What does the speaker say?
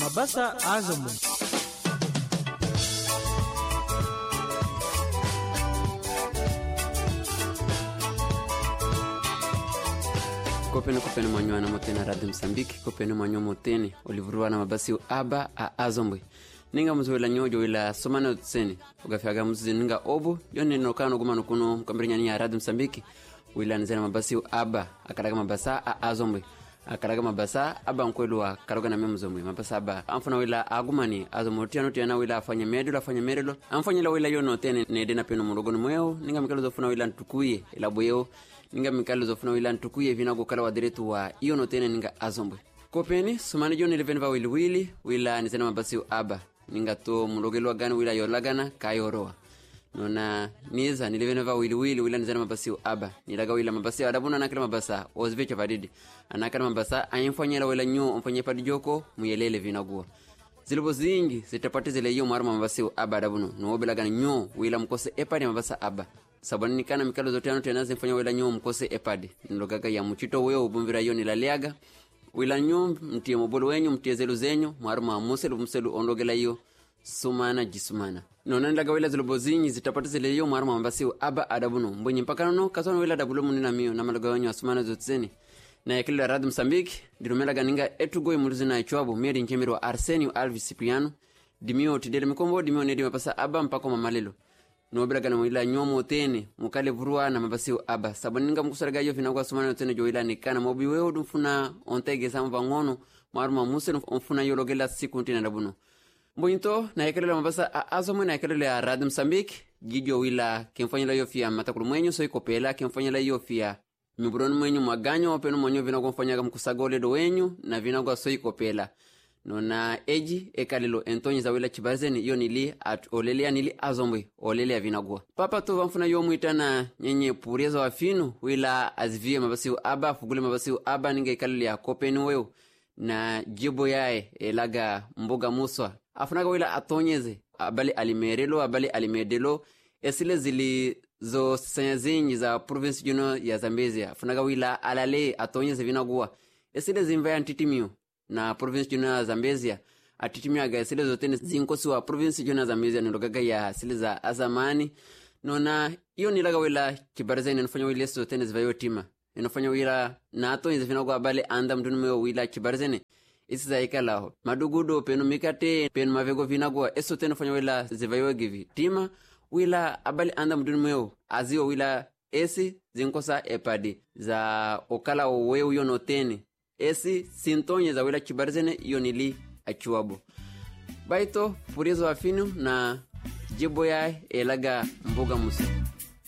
Mabasa Azamu. Kopeno manywana motena Radio Msambiki, kopeno manyo motene olivurwa na mabasi aba a Azombwe. Ninga mzuwela nyojo wila somana tseni ugafiaga mzuzi ninga obu yoni nokano gumano kuno mkambrinyani ya Radio Msambiki wila nzena mabasi aba akaraga mabasa a Azombwe. Akaraga mabasa aba nkwelwa karoga na memuzomwe mabasa aba amfuna wila agumani azomotiano tiana wila afanya medelo amfanya la wila yono tene nedena peno murogono mweo ninga mikalo zofuna wila ntukuye ila boyeo ninga mikalo zofuna wila ntukuye vinago kala wadiretu wa yono tene ninga Azombwe. Kopeni sumani joni levenva wili wila nizena mabasi aba ninga to murogelwa gani wila yorlagana kayoroa nona niza nilivenva wili wila nizena mabasi aba nilaga wila mabasi adabuna nakila mabasa ozvecha vadidi anakana mabasa ayimfanyela wila nyo mfanye padijoko muyelele vinagua zilibo zingi zitapatizele iyo maruma mabasi aba adabuno nuobelaga nyo wila mkose epadi mabasa aba sabani nikana mikalo zote ano tenazi mfanya wila nyo mkose epadi nilogaga ya mchito weo ubumvira iyo nilaleaga wila nyo mtie mobolo wenyu mtie zelu zenyu maruma muselu ondogela iyo sumana jisumana nona ndaga wila zilibo zingi zitapatizele iyo maruma mabasi aba adabuno mbonye mpaka no kasono wila dabulo munina miyo na malaga wenyu asumana zotzeni na yakili Radio Msambiki dirumela ganinga etugoi muluzina ichwabo meri nchemiro Arsenio Alves Cipriano dimio tidele mikombo dimio nedi mapasa aba mpako mamalelo nobela gana mwila nyomo tene mukale vurua na mabasi aba saboninga mkusaraga yo finagwa sumana tene joila nikana mobi weo dumfuna ontege samba ngono maruma muselu mfuna yologela siku ntina dabuno mbonyito na yakili mabasa Azombwe na yakili ya Radio Msambiki gijo wila kemfanyela yo fia matakulu mwenyu so ikopela kemfanyela yo fia miburoni mwenyu maganyo wapenu mwenyu vinago mfanyaga mkusagole do wenyu na vinago soi kopela nona eji ekalilo entonyi za wila chibazeni iyo nili at olelea nili Azombwe olelea vinagua papa to vamfuna yo muitana nyenye purieza wafinu wila azivie mabasi aba fugule mabasi aba ninga ekalilo ya kopenu weo na jibo yae elaga mboga muswa afunaga wila atonyeze abali alimedelo esile zili zo senzinyi za province juno ya Zambezia funaga wila alale atonyeze vinagua esile zimvaya ntitimio na province juno ya Zambezia atitimiaga esile zotene zinkosi wa province juno ya Zambezia nilogaga ya sile za azamani nona iyo nilaga wila kibarazeni nufanya wile zotene zivayo tima inofanya wila na atonyeze vinagua abale anda mdunumeo wila kibarazeni isi za ikalaho madugudo penu mikate penu mavego vinagua eso tena fanya wila zivayo givi tima wila abali anda mduni mweo azio wila esi zinkosa epadi za okala weu yono tene esi sintonye za wila chibarizene yonili achuabo baito purizo afinu na jibo ya elaga mboga musa